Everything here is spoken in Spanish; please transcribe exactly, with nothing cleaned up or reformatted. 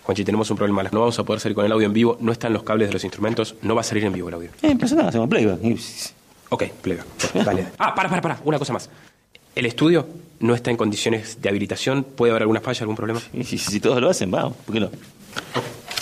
Juanchi, tenemos un problema. No vamos a poder salir con el audio en vivo. No están los cables de los instrumentos. No va a salir en vivo el audio. Eh, pasa nada, hacemos playback. Ok, playback. Dale. Ah, para, para, para. Una cosa más. El estudio no está en condiciones de habilitación. ¿Puede haber alguna falla, algún problema? Si, si, si todos lo hacen, vamos. ¿Por qué no?